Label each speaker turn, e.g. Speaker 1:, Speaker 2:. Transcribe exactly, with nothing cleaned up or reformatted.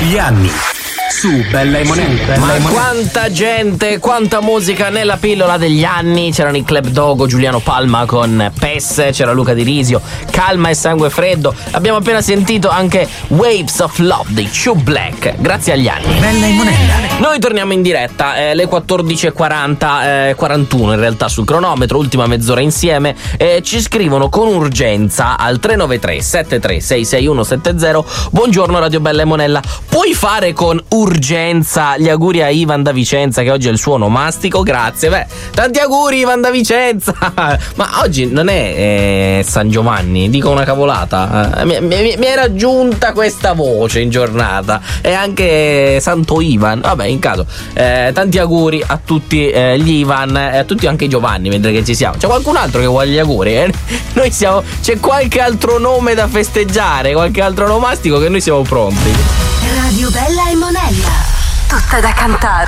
Speaker 1: Gli anni su Bella e Monella.
Speaker 2: Ma quanta gente, quanta musica nella pillola degli anni. C'erano i Club Dogo, Giuliano Palma con Pes, c'era Luca Di Risio, Calma e Sangue Freddo. Abbiamo appena sentito anche Waves of Love dei Too Black, grazie agli anni.
Speaker 1: Bella e Monella.
Speaker 2: Noi torniamo in diretta, eh, le quattordici e quaranta, eh, quarantuno in realtà sul cronometro, ultima mezz'ora insieme. Eh, ci scrivono con urgenza al tre nove tre sette tre sei sei uno sette zero. Buongiorno Radio Bella e Monella, puoi fare con urgenza gli auguri a Ivan da Vicenza, che oggi è il suo onomastico? Grazie. Beh, tanti auguri Ivan da Vicenza. Ma oggi non è eh, San Giovanni, dico una cavolata. Eh, mi, mi, mi era giunta questa voce in giornata. E anche Santo Ivan. Vabbè, in caso, eh, tanti auguri a tutti eh, gli Ivan e a tutti anche i Giovanni, mentre che ci siamo. C'è qualcun altro che vuole gli auguri? Eh? Noi siamo. C'è qualche altro nome da festeggiare, qualche altro onomastico, che noi siamo pronti.
Speaker 3: Radio Bella e Monella, tutta da cantare.